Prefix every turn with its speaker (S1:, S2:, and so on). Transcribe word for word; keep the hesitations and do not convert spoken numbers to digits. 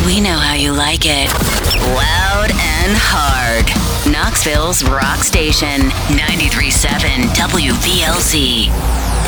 S1: We know how you like it. Loud and hard. Knoxville's rock station, ninety-three point seven W V L Z.